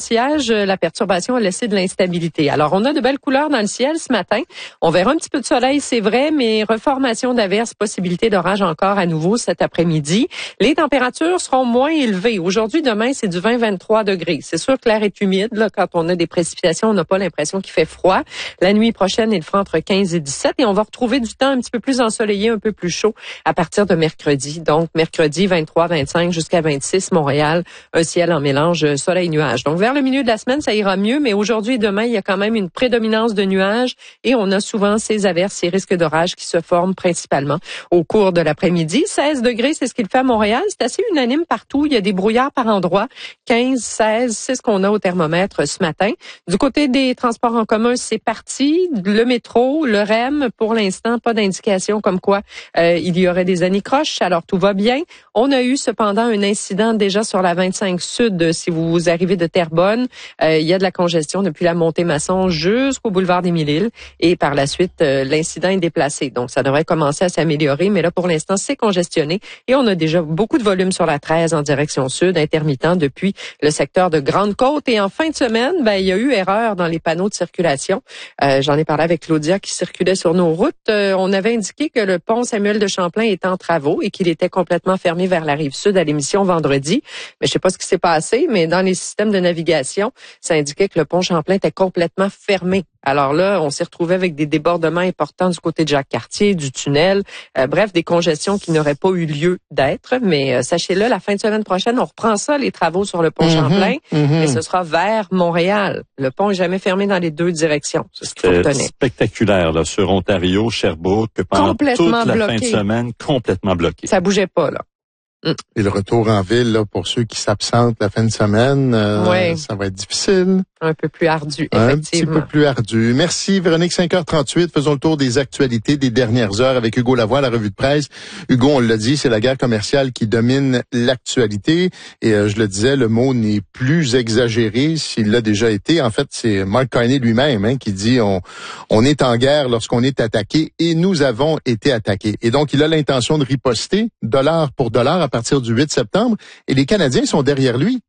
anti-âge, la perturbation a laissé de l'instabilité. Alors, on a de belles couleurs dans le ciel ce matin. On verra un petit peu de soleil, c'est vrai, mais reformation d'averses, possibilité d'orage encore à nouveau cet après-midi. Les températures seront moins élevées. Aujourd'hui, demain, c'est du 20-23 degrés. C'est sûr que l'air est humide. Là, quand on a des précipitations, on n'a pas l'impression qu'il fait froid. La nuit prochaine, il fera entre 15 et 17 et on va retrouver du temps un petit peu plus ensoleillé, un peu plus chaud à partir de mercredi. Donc, mercredi, 23-25 jusqu'à 26, Montréal, un ciel en mélange soleil-nuage. Donc, vers le milieu de la semaine, ça ira mieux, mais aujourd'hui et demain, il y a quand même une prédominance de nuages et on a souvent ces averses, ces risques d'orage qui se forment principalement au cours de l'après-midi. 16 degrés, c'est ce qu'il fait à Montréal. C'est assez unanime partout. Il y a des brouillards par endroits. 15, 16, c'est ce qu'on a au thermomètre ce matin. Du côté des transports en commun, c'est parti. Le métro, le REM, pour l'instant, pas d'indication comme quoi il y aurait des anicroches. Alors, tout va bien. On a eu cependant un incident déjà sur la 25 Sud. Si vous arrivez de Terrebonne, il y a de la congestion depuis la montée Masson jusqu'au boulevard des Mille-Îles. Et par la suite, l'incident est déplacé. Donc, ça devrait commencer à s'améliorer. Mais là, pour l'instant, c'est congestionné. Et on a déjà beaucoup de volume sur la 13 en direction sud, intermittent depuis le secteur de Grande-Côte. Et en fin de semaine, il y a eu erreur dans les panneaux de circulation. J'en ai parlé avec Claudia qui circulait sur nos routes. On avait indiqué que le pont Samuel de Champlain était en travaux et qu'il était complètement fermé vers la rive sud à l'émission vendredi. Mais je sais pas ce qui s'est passé, mais dans les systèmes de navigation, ça indiquait que le pont Champlain était complètement fermé. Alors là, on s'est retrouvé avec des débordements importants du côté de Jacques-Cartier, du tunnel, bref, des congestions qui n'auraient pas eu lieu d'être. Mais sachez-le, la fin de semaine prochaine, on reprend ça, les travaux sur le pont Champlain, et ce sera vers Montréal. Le pont est jamais fermé dans les deux directions. C'est ce qu'il faut retenir. Spectaculaire là, sur Ontario, Sherbrooke, pendant toute la fin de semaine, complètement bloqué. Ça bougeait pas, là. Et le retour en ville, là, pour ceux qui s'absentent la fin de semaine, ça va être difficile. Un peu plus ardu, effectivement. Un petit peu plus ardu. Merci, Véronique, 5h38. Faisons le tour des actualités des dernières heures avec Hugo Lavoie, la revue de presse. Hugo, on l'a dit, c'est la guerre commerciale qui domine l'actualité. Et je le disais, le mot n'est plus exagéré s'il l'a déjà été. En fait, c'est Mark Carney lui-même qui dit on est en guerre lorsqu'on est attaqué et nous avons été attaqués. Et donc, il a l'intention de riposter dollar pour dollar à partir du 8 septembre. Et les Canadiens sont derrière lui.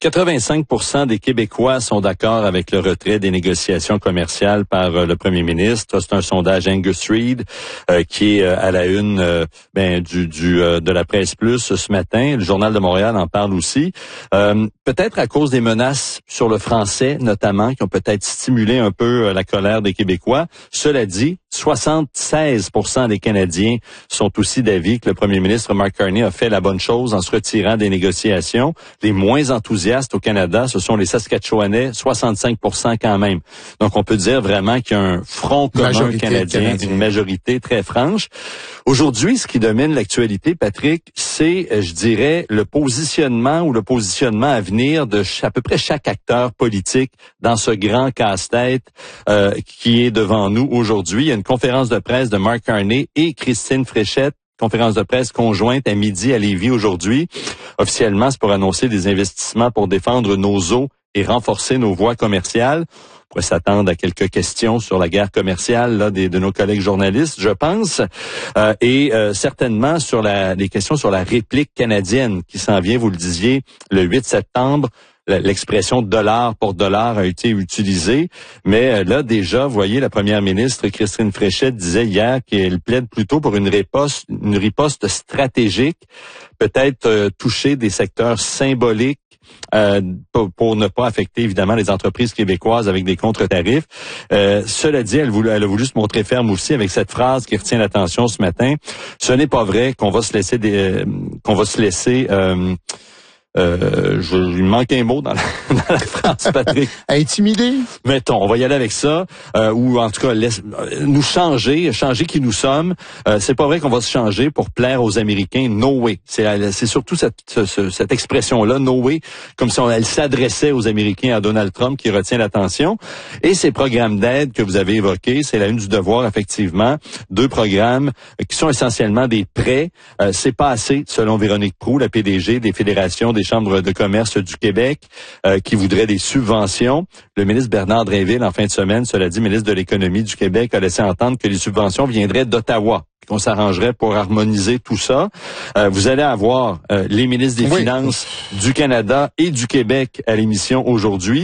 85% des Québécois sont d'accord avec le retrait des négociations commerciales par le premier ministre. C'est un sondage Angus Reid qui est à la une de la Presse Plus ce matin. Le Journal de Montréal en parle aussi. Peut-être à cause des menaces sur le français, notamment, qui ont peut-être stimulé un peu la colère des Québécois. Cela dit, 76% des Canadiens sont aussi d'avis que le premier ministre Mark Carney a fait la bonne chose en se retirant des négociations. Les moins enthousiastes au Canada, ce sont les Saskatchewanais, 65% quand même. Donc, on peut dire vraiment qu'il y a un front commun canadien, une majorité très franche. Aujourd'hui, ce qui domine l'actualité, Patrick, c'est, je dirais, le positionnement à venir de à peu près chaque acteur politique dans ce grand casse-tête qui est devant nous aujourd'hui. Il y a une conférence de presse de Mark Carney et Christine Fréchette, conférence de presse conjointe à midi à Lévis aujourd'hui. Officiellement, c'est pour annoncer des investissements pour défendre nos eaux et renforcer nos voies commerciales. On pourrait s'attendre à quelques questions sur la guerre commerciale là, de nos collègues journalistes, je pense, et certainement sur les questions sur la réplique canadienne qui s'en vient, vous le disiez, le 8 septembre. L'expression dollar pour dollar a été utilisée, mais là déjà, vous voyez, la première ministre Christine Fréchette disait hier qu'elle plaide plutôt pour une riposte stratégique, peut-être toucher des secteurs symboliques pour ne pas affecter évidemment les entreprises québécoises avec des contre-tarifs. Cela dit, elle a voulu se montrer ferme aussi avec cette phrase qui retient l'attention ce matin. Ce n'est pas vrai qu'on va se laisser il manque un mot dans la phrase, Patrick. Intimider? Mettons, on va y aller avec ça, ou en tout cas, nous changer qui nous sommes. C'est pas vrai qu'on va se changer pour plaire aux Américains. No way. C'est surtout cette expression-là, no way, comme si elle s'adressait aux Américains, à Donald Trump, qui retient l'attention. Et ces programmes d'aide que vous avez évoqués, c'est la une du Devoir, effectivement. 2 programmes qui sont essentiellement des prêts. C'est pas assez, selon Véronique Proulx, la PDG des fédérations des chambres de commerce du Québec, qui voudraient des subventions. Le ministre Bernard Drinville, en fin de semaine, cela dit, ministre de l'Économie du Québec, a laissé entendre que les subventions viendraient d'Ottawa, qu'on s'arrangerait pour harmoniser tout ça. Vous allez avoir les ministres des Finances du Canada et du Québec à l'émission aujourd'hui.